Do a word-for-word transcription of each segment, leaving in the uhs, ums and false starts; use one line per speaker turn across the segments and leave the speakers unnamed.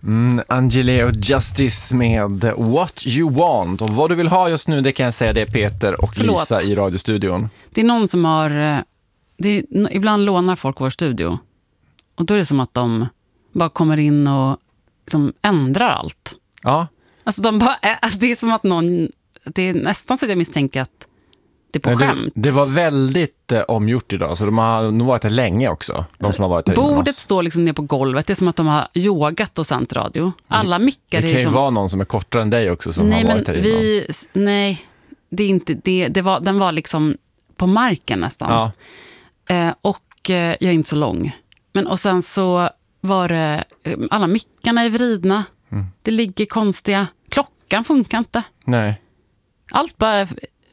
Mm, Angele och Justice med What You Want. Och vad du vill ha just nu, det kan jag säga, det är Peter och
Förlåt.
Lisa i radiostudion.
Det är någon som har... Det är, ibland lånar folk vår studio. Och då är det som att de bara kommer in och liksom ändrar allt.
Ja.
Alltså, de bara, alltså det är som att någon... Det är nästan så att jag misstänker att det är på
det,
skämt.
det var väldigt eh, omgjort idag, så de har nog varit här länge också. De
Alltså,
som har varit här innan
bordet
oss.
står liksom ner på golvet. Det är som att de har yogat och sänt radio. Alla mickar
Det
är
kan ju
som...
vara någon som är kortare än dig också som
nej,
har varit
men
här innan.
vi, nej, det är inte det. det var, den var liksom på marken nästan.
Ja.
Eh, och eh, jag är inte så lång. Men och sen så var det... Eh, alla mickarna är vridna.
Mm.
Det ligger konstiga... Klockan funkar inte.
Nej.
Allt bara...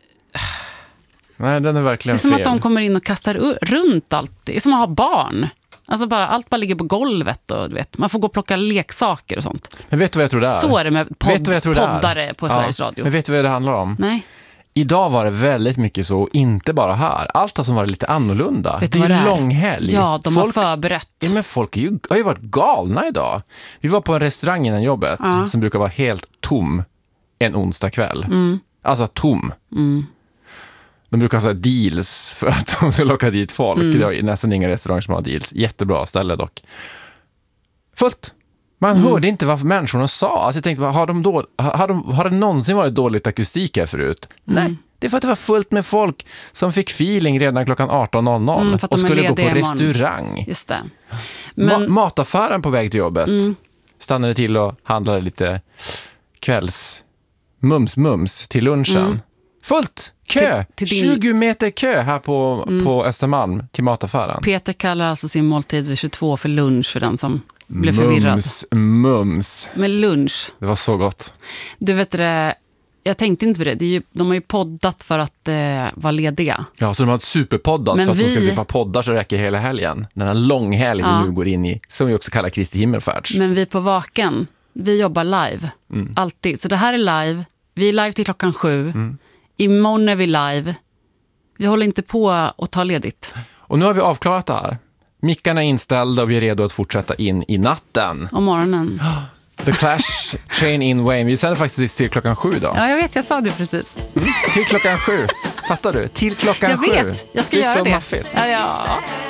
Nej, den är verkligen
Det är som
fel.
att de kommer in och kastar u- runt allt. Det är som att ha barn. Alltså bara, allt bara ligger på golvet och du vet, man får gå och plocka leksaker och sånt.
Men vet du vad jag tror det är?
Så är det med podd,
Vet du vad jag tror det är?
poddare på
Ja,
Sveriges Radio.
Men vet du vad det handlar om?
Nej.
Idag var det väldigt mycket så, inte bara här. Allt har som varit lite annorlunda.
Vet
det
du
är
vad
ju
det är?
långhelg.
Ja, de
folk,
har förberett.
ja, men folk är ju, har ju varit galna idag. Vi var på en restaurang innan jobbet
Ja.
som brukar vara helt tom en onsdag kväll.
Mm.
Alltså tom.
Mm.
De brukar ha så här deals för att de ska locka dit folk.
Mm.
Det är nästan inga restauranger som har deals. Jättebra ställe dock. Fullt. Man
Mm.
hörde inte vad människorna sa. Alltså jag tänkte, har, de då, har, de, har det någonsin varit dåligt akustik här förut?
Mm.
Nej. Det är för att det var fullt med folk som fick feeling redan klockan arton noll noll
Mm, för att
och
de är
skulle gå på
lediga imorgon.
restaurang.
Just det.
Men...
Men,
Ma- mataffären på väg till jobbet
Mm.
stannade till och handlade lite kvälls mums mums till lunchen.
Mm.
Fullt! Kö!
Till- till din-
tjugo meter kö här på,
Mm.
på Östermalm till mataffären.
Peter kallar alltså sin måltid vid tjugotvå för lunch för den som blev förvirrad.
Mums, mums.
Med lunch.
Det var så gott.
Du vet det, jag tänkte inte på det. det är ju, de har ju poddat för att eh, vara lediga.
Ja, så de har ett superpoddat
Men
för att
vi-
de ska slippa poddar så räcker hela helgen. Den här långhelg
Ja.
vi nu går in i, som vi också kallar Kristi himmelfärds.
Men vi på Vaken, vi jobbar live.
Mm.
Alltid. Så det här är live. Vi är live till klockan sju.
Mm.
Imorgon är vi live. Vi håller inte på att ta ledigt.
Och nu har vi avklarat det här. Mickarna är inställda och vi är redo att fortsätta in i natten.
Om morgonen.
The Clash, Train in Wayne. Vi sänder faktiskt till klockan sju då.
Ja, jag vet. Jag sa det precis.
Till klockan sju. Fattar du? Till klockan
Jag
sju.
vet. Jag ska
det är
göra
så
det.
maffigt.
Ja, ja.